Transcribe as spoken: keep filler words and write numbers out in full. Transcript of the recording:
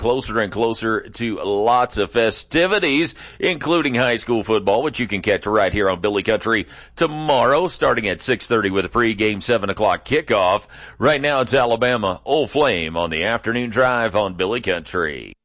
closer and closer to lots of festivities, including high school football, which you can catch right here on Billy Country tomorrow, starting at six thirty with a pregame seven o'clock kickoff. Right now it's Alabama Old Flame on the afternoon drive on Billy Country.